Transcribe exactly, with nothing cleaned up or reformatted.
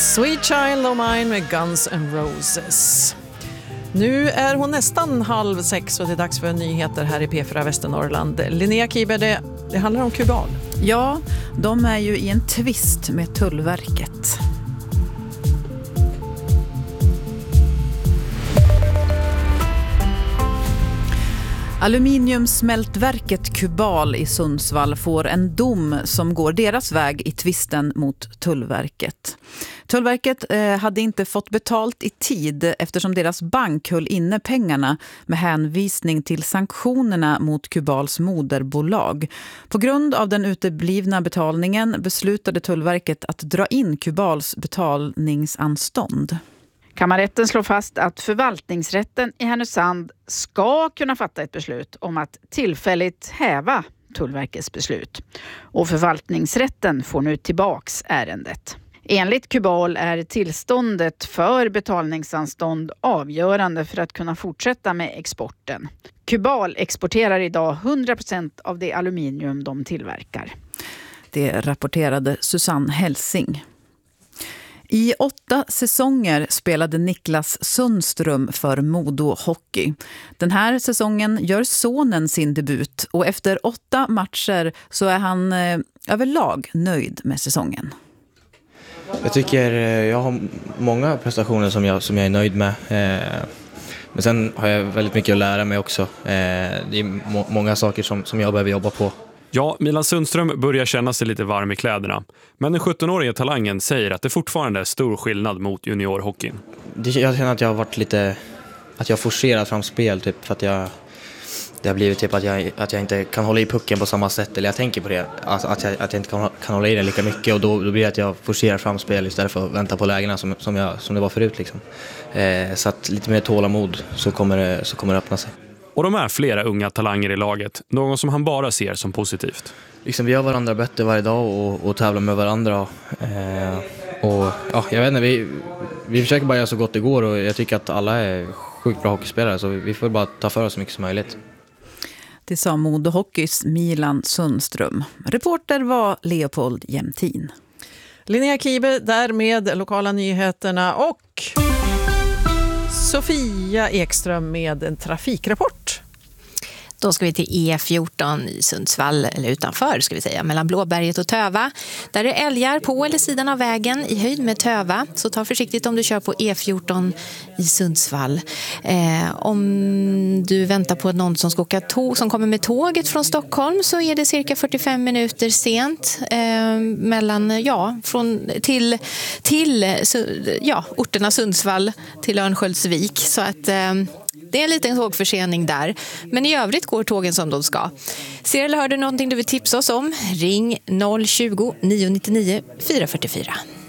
Sweet Child of Mine med Guns N' Roses. Nu är hon nästan halv sex och det är dags för nyheter här i P fyra Västernorrland. Linnea Kiber, det, det handlar om Kubal. Ja, de är ju i en tvist med Tullverket. Aluminiumsmältverket Kubal i Sundsvall får en dom som går deras väg i tvisten mot Tullverket. Tullverket eh, hade inte fått betalt i tid eftersom deras bank höll inne pengarna med hänvisning till sanktionerna mot Kubals moderbolag. På grund av den uteblivna betalningen beslutade Tullverket att dra in Kubals betalningsanstånd. Kammarrätten slår fast att förvaltningsrätten i Härnösand ska kunna fatta ett beslut om att tillfälligt häva Tullverkets beslut. Och förvaltningsrätten får nu tillbaks ärendet. Enligt Kubal är tillståndet för betalningsanstånd avgörande för att kunna fortsätta med exporten. Kubal exporterar idag hundra procent av det aluminium de tillverkar. Det rapporterade Susanne Helsing. I åtta säsonger spelade Niklas Sundström för Modo Hockey. Den här säsongen gör sonen sin debut och efter åtta matcher så är han eh, överlag nöjd med säsongen. Jag tycker jag har många prestationer som jag, som jag är nöjd med. Eh, men sen har jag väldigt mycket att lära mig också. Eh, det är må- många saker som, som jag behöver jobba på. Ja, Milan Sundström börjar känna sig lite varm i kläderna. Men den sjuttonåriga talangen säger att det fortfarande är stor skillnad mot juniorhockeyn. Det, jag känner att jag har varit lite... Att jag har forcerat fram spel typ för att jag... Det har blivit typ att jag, att jag inte kan hålla i pucken på samma sätt. Eller jag tänker på det. Alltså att, jag, att jag inte kan, kan hålla i den lika mycket. Och då, då blir det att jag forcerar fram spel istället för att vänta på lägena som, som, jag, som det var förut. Liksom. Eh, så att lite mer tålamod så kommer det, så kommer det öppna sig. Och de är flera unga talanger i laget. Någon som han bara ser som positivt. Liksom vi gör varandra bättre varje dag och, och tävlar med varandra. Eh, och ja, jag vet inte, vi, vi försöker bara göra så gott det går. Och jag tycker att alla är sjukt bra hockeyspelare. Så vi får bara ta för oss så mycket som möjligt. Det sa Modo Hockeys Milan Sundström. Reporter var Leopold Jämtin. Linnea Kiber där med lokala nyheterna och Sofia Ekström med en trafikrapport. Då ska vi till E fjorton i Sundsvall, eller utanför ska vi säga, mellan Blåberget och Töva. Där är älgar på eller sidan av vägen i höjd med Töva. Så ta försiktigt om du kör på E fjorton i Sundsvall. Eh, om du väntar på någon som ska åka tåg, som kommer med tåget från Stockholm, så är det cirka fyrtiofem minuter sent eh, mellan, ja, från, till, till ja, orterna Sundsvall till Örnsköldsvik. Så att... Eh, Det är en liten tågförsening där. Men i övrigt går tågen som de ska. Ser eller hör du någonting du vill tipsa oss om? Ring noll tjugo, nio nio nio, fyra fyra fyra.